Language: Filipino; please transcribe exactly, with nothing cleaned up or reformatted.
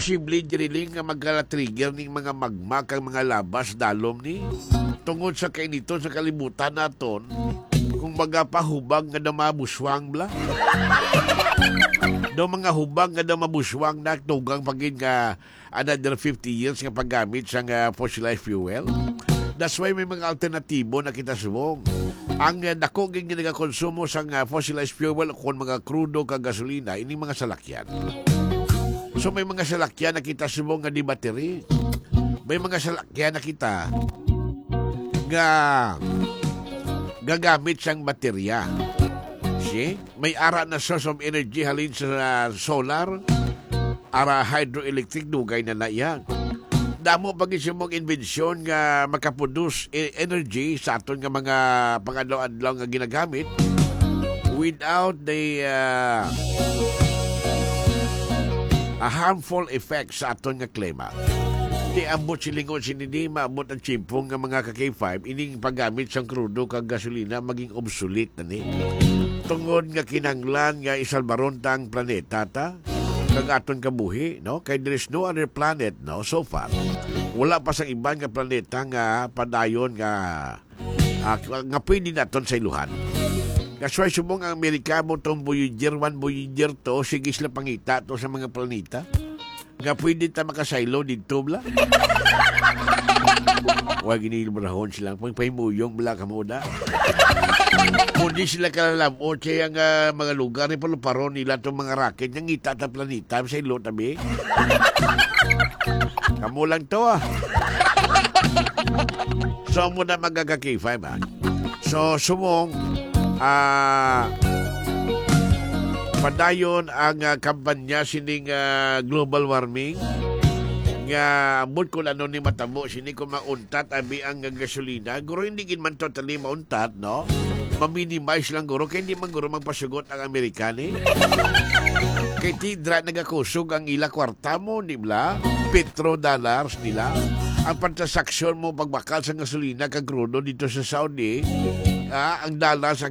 posible diriling nga magka-trigger ning mga magma kang mga labas dalom ni tungod sa kainiton sa kalibutan naton kung magapahubag nga damabuswang bla. Do mga hubag nga damabuswang na tugang pagin nga another fifty years nga paggamit sa nga fossilized fuel. That's why may mga alternatibo na kita subong. Ang uh, dako ging nagakonsumo sa uh, fossilized fuel kung mga krudo ka gasolina ini mga salakyan. So may mga salakyan na kita subong nga di battery. May mga salakyan na kita nga gagamit sang baterya. See? May ara na source of energy halin sa uh, solar, ara hydroelectric dugay na na yan. Damo pag isumong inbensyon nga makaproduce energy sa aton nga mga pangadlaw-adlaw nga ginagamit without the uh, a harmful effect sa aton nga klima. Di ambot silingon sinindi, maabot ang chimpong nga mga ka K five ining paggamit sang krudo kag gasolina maging obsolete na ni. Tungod nga kinanglan nga isalbaron tang planeta ta kag aton kabuhi, no? Kay there is no other planet, no, so far. Wala pa sang ibang nga planeta nga padayon nga uh, nga pwede naton sa iluhan. Kasway subong ang Amerika mo tong Voyager one, Voyager two, sige sila pangita to sa mga planeta. Nga pwede ta makasaylo dito bla. Huwag inilimrahon silang pagpahimuyong bla kamuda. Kundi sila kalalabot siya ang uh, mga lugar ni paluparon nila itong mga rocket niyang itata planeta sa ilo tabi. Kamu lang to ah. So mo na magagaki five ah. So sumong ah uh, padayon ang uh, kampanya sining uh, global warming nga ambot ko ano ni matamo sini ko mauntat abi ang gasolina guro hindi gid man totally mauntat no ma-minimize lang guro kay hindi man guro magpasugot ang Amerikani kay tidra nagakusog ang ila kwarta mo di bla petrodollars nila ang pagtasaksyon mo pagbakal sa gasolina kag crudo dito sa Saudi ah, ang dollars ang